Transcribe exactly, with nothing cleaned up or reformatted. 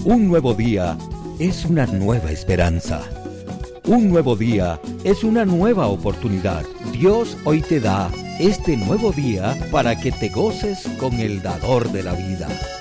Un nuevo día es una nueva esperanza. Un nuevo día es una nueva oportunidad. Dios hoy te da este nuevo día para que te goces con el dador de la vida.